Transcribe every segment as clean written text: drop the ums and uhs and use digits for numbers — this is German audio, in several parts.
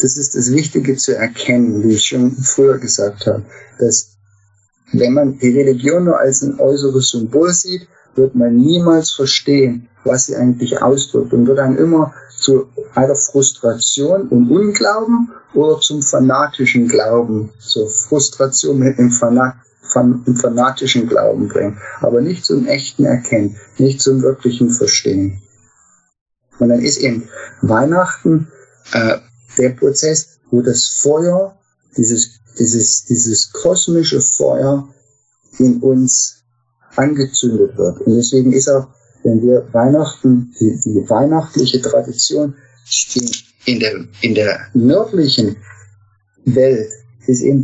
das ist das Wichtige zu erkennen, wie ich schon früher gesagt habe, dass wenn man die Religion nur als ein äußeres Symbol sieht, wird man niemals verstehen, was sie eigentlich ausdrückt und wird dann immer zu einer Frustration und Unglauben oder zum fanatischen Glauben, zur Frustration im fanatischen Glauben bringen, aber nicht zum echten Erkennen, nicht zum wirklichen Verstehen. Und dann ist eben Weihnachten der Prozess, wo das Feuer, dieses kosmische Feuer in uns angezündet wird. Und deswegen ist auch, wenn wir Weihnachten, die weihnachtliche Tradition in der nördlichen Welt ist eben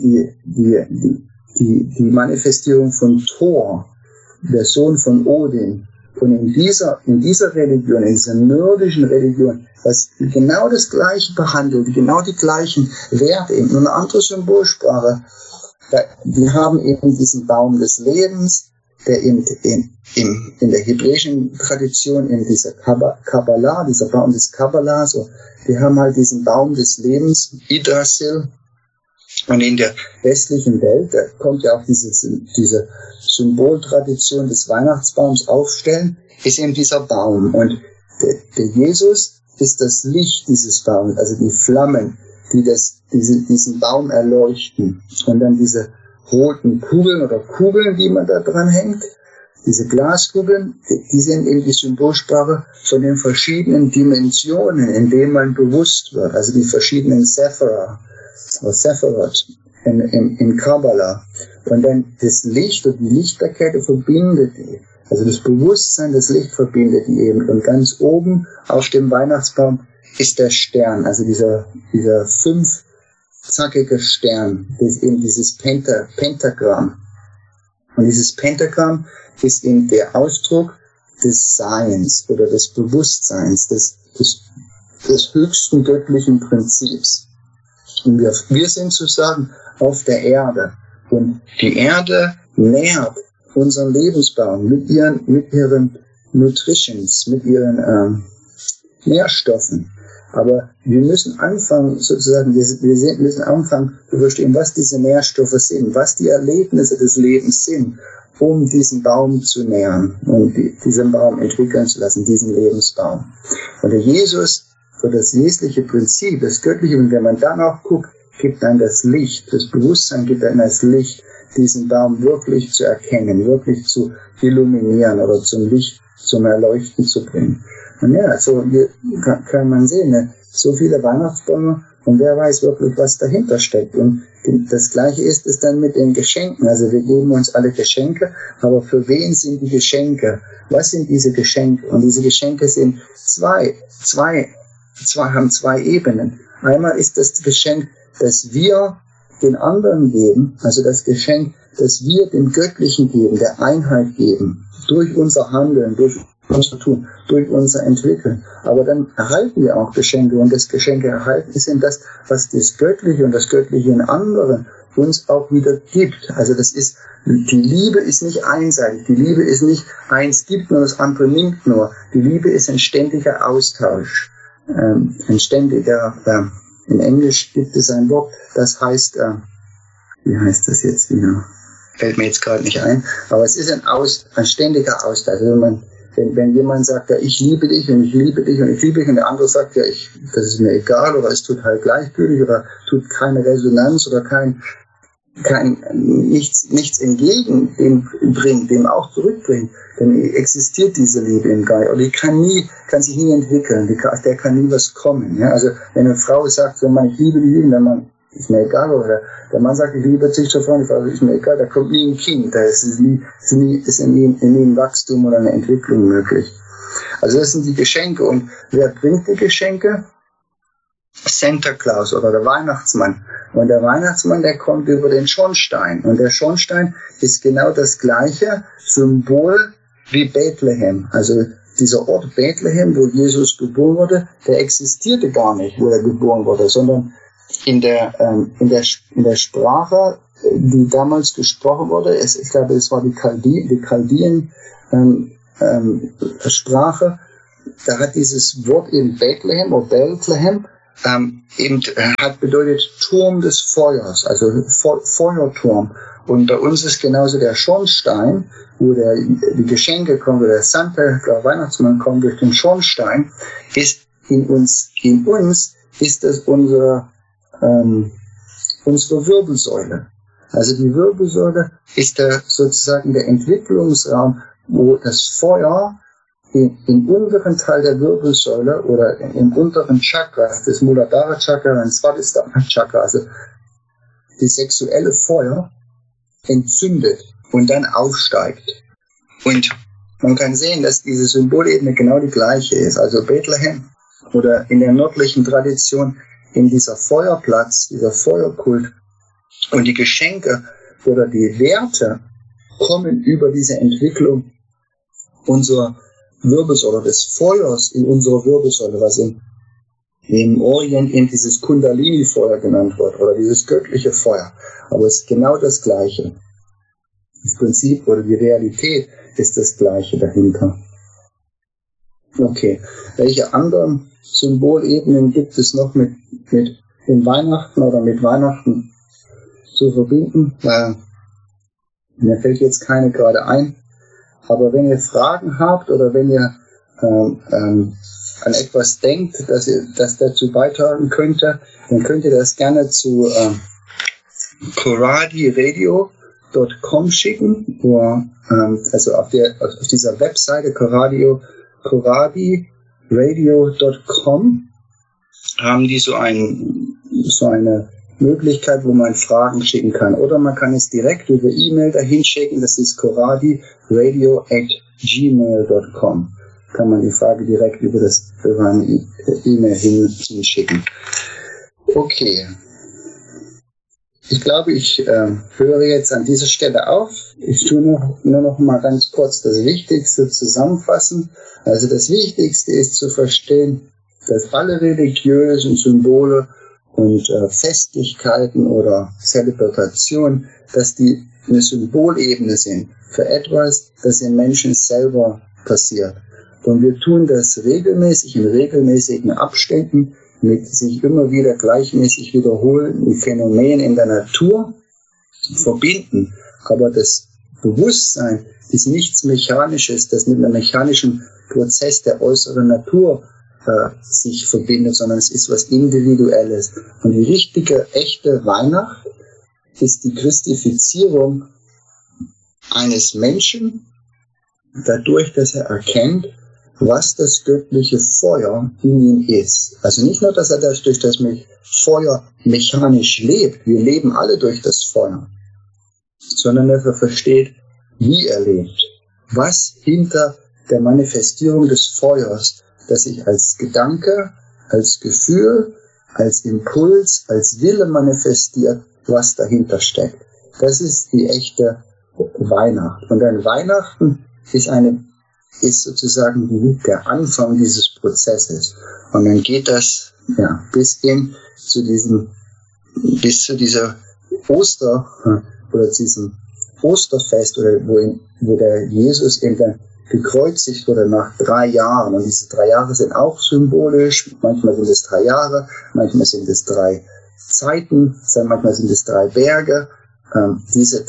die Manifestierung von Thor, der Sohn von Odin. Und in dieser Religion, in dieser nordischen Religion, was genau das Gleiche behandelt, genau die gleichen Werte, eben nur eine andere Symbolsprache. Wir haben eben diesen Baum des Lebens, der in der hebräischen Tradition, in dieser Kabbalah, dieser Baum des Kabbalah, so, wir haben halt diesen Baum des Lebens, Yggdrasil. Und in der westlichen Welt, da kommt ja auch diese Symboltradition des Weihnachtsbaums aufstellen, ist eben dieser Baum. Und der Jesus ist das Licht dieses Baums, also die Flammen, die diesen Baum erleuchten. Und dann diese roten Kugeln oder Kugeln, die man da dran hängt, diese Glaskugeln, die sind eben die Symbolsprache von den verschiedenen Dimensionen, in denen man bewusst wird, also die verschiedenen Sephira, Sephiroth in Kabbalah. Und dann das Licht und die Lichterkette verbindet die. Also das Bewusstsein, das Licht verbindet die eben. Und ganz oben auf dem Weihnachtsbaum ist der Stern, also dieser fünfzackige Stern, das ist eben dieses Pentagramm. Und dieses Pentagramm ist eben der Ausdruck des Seins oder des Bewusstseins, des höchsten göttlichen Prinzips. Und wir sind sozusagen auf der Erde. Und die Erde nährt unseren Lebensbaum mit ihren Nutritions, mit ihren Nährstoffen. Aber wir müssen anfangen, sozusagen, wir müssen anfangen zu verstehen, was diese Nährstoffe sind, was die Erlebnisse des Lebens sind, um diesen Baum zu nähren und diesen Baum entwickeln zu lassen, diesen Lebensbaum. Und der Jesus, für das wesentliche Prinzip, das Göttliche, und wenn man danach guckt, gibt dann das Licht, das Bewusstsein gibt dann das Licht, diesen Baum wirklich zu erkennen, wirklich zu illuminieren oder zum Licht, zum Erleuchten zu bringen. Und ja, so hier kann man sehen, ne? So viele Weihnachtsbäume und wer weiß wirklich, was dahinter steckt. Und das Gleiche ist es dann mit den Geschenken. Also wir geben uns alle Geschenke, aber für wen sind die Geschenke? Was sind diese Geschenke? Und diese Geschenke sind haben zwei Ebenen. Einmal ist das Geschenk, das wir den anderen geben, also das Geschenk, das wir dem Göttlichen geben, der Einheit geben, durch unser Handeln, durch unser Tun, durch unser Entwickeln. Aber dann erhalten wir auch Geschenke und das Geschenke erhalten ist in das, was das Göttliche und das Göttliche in anderen uns auch wieder gibt. Also das ist, die Liebe ist nicht einseitig, die Liebe ist nicht eins gibt nur, das andere nimmt nur. Die Liebe ist ein ständiger Austausch. Ein ständiger, in Englisch gibt es ein Wort, das heißt, wie heißt das jetzt wieder? Fällt mir jetzt gerade nicht ein, aber es ist ein ständiger Austausch. Also wenn jemand sagt, ja, ich liebe dich und ich liebe dich und ich liebe dich und der andere sagt, ja, das ist mir egal oder es tut halt gleichgültig oder tut keine Resonanz oder nichts entgegen dem bringt, dem auch zurückbringt, dann existiert diese Liebe im Geist oder die kann sich nie entwickeln, der kann nie was kommen. Ja? Also wenn eine Frau sagt, wenn man ich liebe dich, der Mann ist mir egal, oder der Mann sagt, ich liebe dich zur Frau, die Frau ist mir egal, da kommt nie ein Kind, da ist nie ein Wachstum oder eine Entwicklung möglich. Also das sind die Geschenke und wer bringt die Geschenke? Santa Claus oder der Weihnachtsmann. Und der Weihnachtsmann, der kommt über den Schornstein. Und der Schornstein ist genau das gleiche Symbol wie Bethlehem. Also dieser Ort Bethlehem, wo Jesus geboren wurde, der existierte gar nicht, wo er geboren wurde, sondern in der Sprache, die damals gesprochen wurde, ich glaube, es war die Chaldien Sprache, da hat dieses Wort in Bethlehem oder Bethlehem hat bedeutet Turm des Feuers, also Feuerturm. Und bei uns ist genauso der Schornstein, wo die Geschenke kommen, wo der Santa, der Weihnachtsmann kommt durch den Schornstein, ist in uns ist das unsere Wirbelsäule. Also die Wirbelsäule ist sozusagen der Entwicklungsraum, wo das Feuer im unteren Teil der Wirbelsäule oder im unteren Chakra, das Muladhara Chakra, ein Svadhisthana Chakra, also die sexuelle Feuer entzündet und dann aufsteigt. Und man kann sehen, dass diese Symbolebene genau die gleiche ist. Also Bethlehem oder in der nördlichen Tradition in dieser Feuerplatz, dieser Feuerkult und die Geschenke oder die Werte kommen über diese Entwicklung unserer Wirbelsäule, des Feuers in unserer Wirbelsäule, was im Orient in dieses Kundalini-Feuer genannt wird oder dieses göttliche Feuer. Aber es ist genau das Gleiche. Das Prinzip oder die Realität ist das Gleiche dahinter. Okay, welche anderen Symbolebenen gibt es noch mit den Weihnachten oder mit Weihnachten zu verbinden? Mir fällt jetzt keine gerade ein. Aber wenn ihr Fragen habt oder wenn ihr an etwas denkt, das dazu beitragen könnte, dann könnt ihr das gerne zu koradiradio.com schicken, also auf dieser Webseite koradiradio.com haben die so eine Möglichkeit, wo man Fragen schicken kann. Oder man kann es direkt über E-Mail dahin schicken, das ist koradiradio@gmail.com. Kann man die Frage direkt über eine E-Mail hinschicken. Okay. Ich glaube, ich höre jetzt an dieser Stelle auf. Ich tue nur noch mal ganz kurz das Wichtigste zusammenfassen. Also das Wichtigste ist zu verstehen, dass alle religiösen Symbole und Festlichkeiten oder Zelebrationen, dass die eine Symbolebene sind für etwas, das im Menschen selber passiert. Und wir tun das regelmäßig, in regelmäßigen Abständen, mit sich immer wieder gleichmäßig wiederholenden Phänomenen in der Natur verbinden. Aber das Bewusstsein ist nichts Mechanisches, das mit einem mechanischen Prozess der äußeren Natur sich verbindet, sondern es ist was Individuelles. Und die richtige, echte Weihnacht ist die Christifizierung eines Menschen, dadurch, dass er erkennt, was das göttliche Feuer in ihm ist. Also nicht nur, dass er durch das Feuer mechanisch lebt, wir leben alle durch das Feuer, sondern dass er versteht, wie er lebt, was hinter der Manifestierung des Feuers, das sich als Gedanke, als Gefühl, als Impuls, als Wille manifestiert, was dahinter steckt. Das ist die echte Weihnacht. Und ein Weihnachten ist sozusagen der Anfang dieses Prozesses. Und dann geht das bis zu dieser diesem Osterfest, oder wo der Jesus eben gekreuzigt wurde nach 3 Jahren. Und diese 3 Jahre sind auch symbolisch. Manchmal sind es 3 Jahre, manchmal sind es 3 Zeiten, manchmal sind es 3 Berge. Die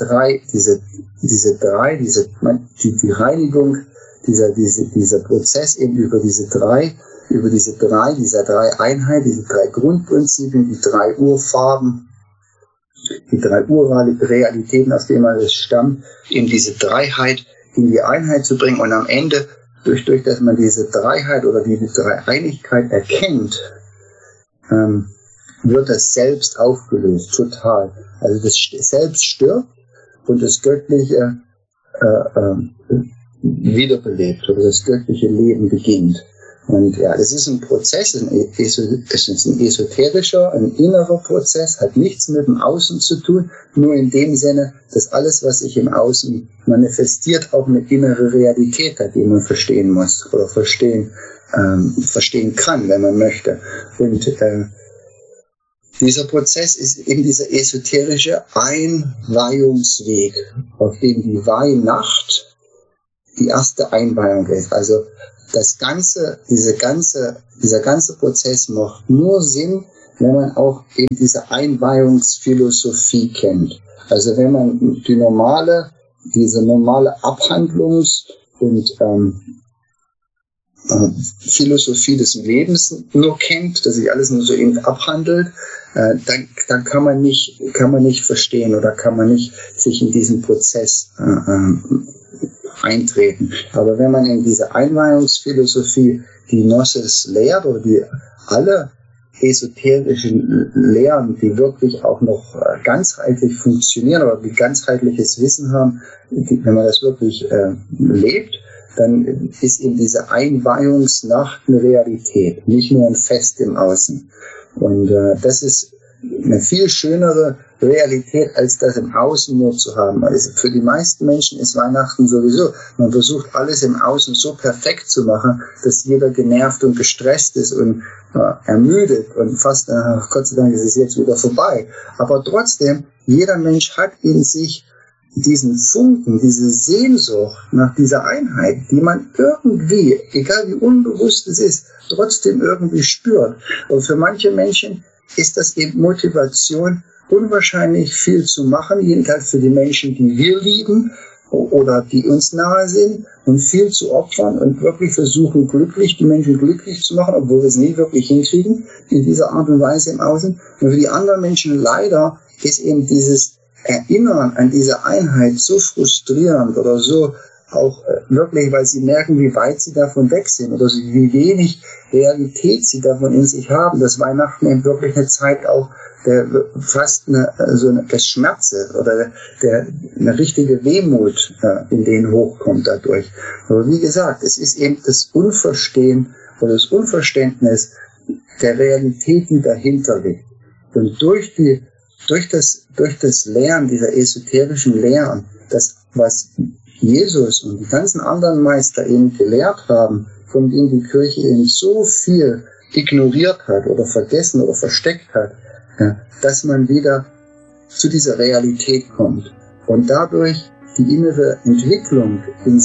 Reinigung, dieser Prozess eben über diese drei Einheiten, diese 3 Grundprinzipien, die 3 Urfarben, die 3 Urrealitäten, aus denen alles stammt, in diese Dreiheit, in die Einheit zu bringen und am Ende, durch dass man diese Dreiheit oder diese Dreieinigkeit erkennt, wird das Selbst aufgelöst, total. Also das Selbst stirbt und das Göttliche wiederbelebt oder das göttliche Leben beginnt. Und ja, das ist ein Prozess, es ist ein esoterischer, ein innerer Prozess, hat nichts mit dem Außen zu tun, nur in dem Sinne, dass alles, was sich im Außen manifestiert, auch eine innere Realität hat, die man verstehen muss oder verstehen kann, wenn man möchte. Und dieser Prozess ist eben dieser esoterische Einweihungsweg, auf dem die Weihnacht die erste Einweihung ist. Also dieser ganze Prozess macht nur Sinn, wenn man auch eben diese Einweihungsphilosophie kennt. Also wenn man diese normale Abhandlungs- und Philosophie des Lebens nur kennt, dass sich alles nur so eben abhandelt, dann kann man nicht verstehen oder kann man nicht sich in diesen Prozess eintreten. Aber wenn man in diese Einweihungsphilosophie die Gnosis lehrt oder die alle esoterischen Lehren, die wirklich auch noch ganzheitlich funktionieren oder die ganzheitliches Wissen haben, wenn man das wirklich lebt, dann ist eben diese Einweihungsnacht eine Realität, nicht nur ein Fest im Außen. Und das ist eine viel schönere Realität, als das im Außen nur zu haben. Also für die meisten Menschen ist Weihnachten sowieso, man versucht alles im Außen so perfekt zu machen, dass jeder genervt und gestresst ist und ermüdet und fast, Gott sei Dank ist es jetzt wieder vorbei. Aber trotzdem, jeder Mensch hat in sich diesen Funken, diese Sehnsucht nach dieser Einheit, die man irgendwie, egal wie unbewusst es ist, trotzdem irgendwie spürt. Und für manche Menschen ist das eben Motivation, unwahrscheinlich viel zu machen, jedenfalls für die Menschen, die wir lieben oder die uns nahe sind, und viel zu opfern und wirklich versuchen, die Menschen glücklich zu machen, obwohl wir es nie wirklich hinkriegen, in dieser Art und Weise im Außen. Und für die anderen Menschen leider ist eben dieses Erinnern an diese Einheit so frustrierend oder so auch wirklich, weil sie merken, wie weit sie davon weg sind oder wie wenig Realität sie davon in sich haben, dass Weihnachten eben wirklich eine Zeit auch des Schmerzes oder eine richtige Wehmut in denen hochkommt dadurch. Aber wie gesagt, es ist eben das Unverstehen oder das Unverständnis der Realität, die dahinter liegt. Und durch das Lernen dieser esoterischen Lehren, das, was Jesus und die ganzen anderen Meister eben gelehrt haben, von denen die Kirche eben so viel ignoriert hat oder vergessen oder versteckt hat, dass man wieder zu dieser Realität kommt und dadurch die innere Entwicklung in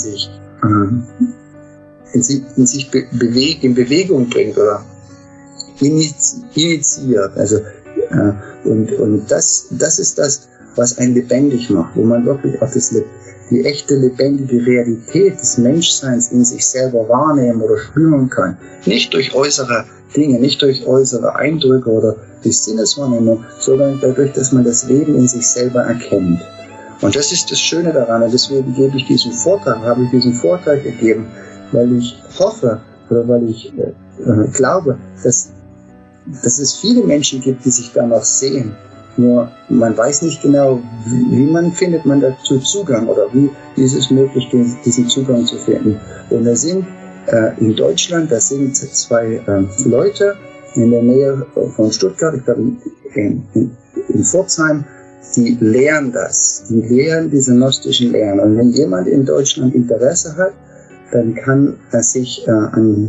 Bewegung bringt oder initiiert. Also und das ist das, was einen lebendig macht, wo man wirklich auch die echte lebendige Realität des Menschseins in sich selber wahrnehmen oder spüren kann. Nicht durch äußere Dinge, nicht durch äußere Eindrücke oder durch Sinneswahrnehmung, sondern dadurch, dass man das Leben in sich selber erkennt. Und das ist das Schöne daran, und deswegen habe ich diesen Vortrag gegeben, weil ich hoffe oder weil ich glaube, dass es viele Menschen gibt, die sich danach sehen. Nur man weiß nicht genau, findet man dazu Zugang oder wie ist es möglich, diesen Zugang zu finden. Und da sind in Deutschland, da sind zwei Leute in der Nähe von Stuttgart, ich glaube in Pforzheim, die lehren das. Die lehren diese gnostischen Lehren. Und wenn jemand in Deutschland Interesse hat, dann kann er sich an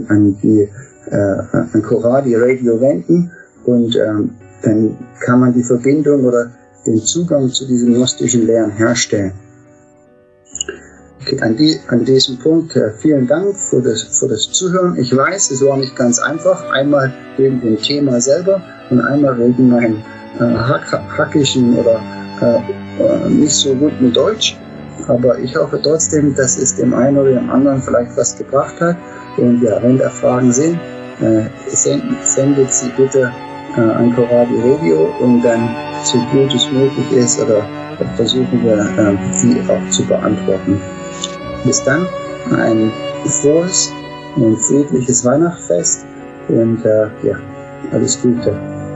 Choradi Radio wenden und dann kann man die Verbindung oder den Zugang zu diesen gnostischen Lehren herstellen. Okay, an diesem Punkt vielen Dank für das Zuhören. Ich weiß, es war nicht ganz einfach, einmal wegen dem Thema selber und einmal wegen meinem hackischen oder nicht so guten Deutsch. Aber ich hoffe trotzdem, dass es dem einen oder dem anderen vielleicht was gebracht hat. Und ja, wenn da Fragen sind, sendet sie bitte an Choradi Radio und dann so gut es möglich ist oder versuchen wir sie auch zu beantworten. Bis dann, ein frohes und friedliches Weihnachtsfest und ja, alles Gute.